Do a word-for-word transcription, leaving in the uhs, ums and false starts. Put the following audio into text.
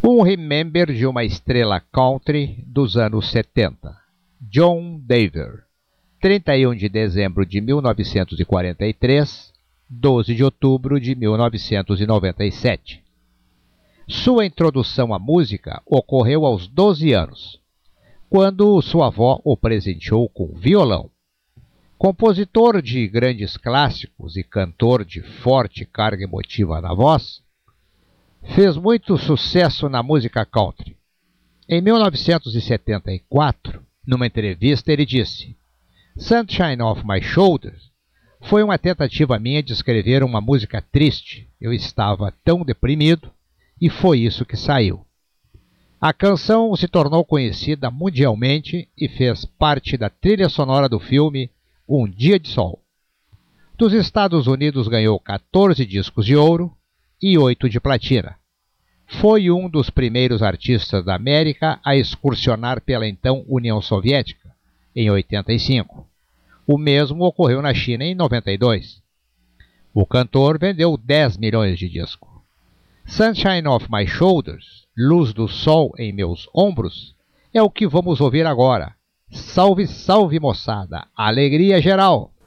Um remember de uma estrela country dos anos setenta. John Denver, trinta e um de dezembro de mil novecentos e quarenta e três, doze de outubro de mil novecentos e noventa e sete. Sua introdução à música ocorreu aos doze anos, quando sua avó o presenteou com violão. Compositor de grandes clássicos e cantor de forte carga emotiva na voz, fez muito sucesso na música country. Em mil novecentos e setenta e quatro, numa entrevista, ele disse: "Sunshine Off My Shoulders foi uma tentativa minha de escrever uma música triste. Eu estava tão deprimido e foi isso que saiu." A canção se tornou conhecida mundialmente e fez parte da trilha sonora do filme Um Dia de Sol. Dos Estados Unidos ganhou quatorze discos de ouro e oito de platina. Foi um dos primeiros artistas da América a excursionar pela então União Soviética, em oitenta e cinco. O mesmo ocorreu na China em noventa e dois. O cantor vendeu dez milhões de discos. Sunshine Off My Shoulders, Luz do Sol em Meus Ombros, é o que vamos ouvir agora. Salve, salve, moçada! Alegria geral!